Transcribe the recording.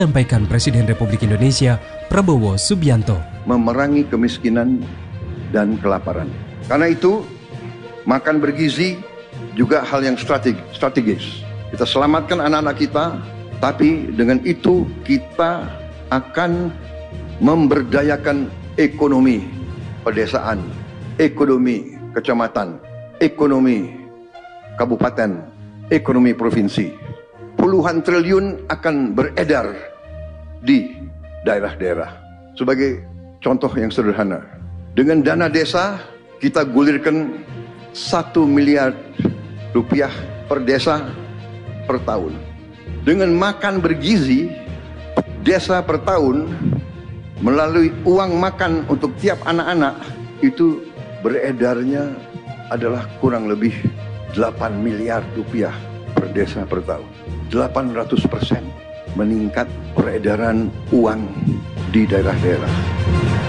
Sampaikan Presiden Republik Indonesia Prabowo Subianto. Memerangi kemiskinan dan kelaparan. Karena itu, makan bergizi juga hal yang strategis. Kita selamatkan anak-anak kita, tapi dengan itu kita akan memberdayakan ekonomi pedesaan, ekonomi kecamatan, ekonomi kabupaten, ekonomi provinsi. Puluhan triliun akan beredar di daerah-daerah. Sebagai contoh yang sederhana, dengan dana desa kita gulirkan 1 miliar rupiah per desa per tahun. Dengan makan bergizi, desa per tahun melalui uang makan untuk tiap anak-anak itu beredarnya adalah kurang lebih 8 miliar rupiah per desa per tahun. 800% meningkat peredaran uang di daerah-daerah.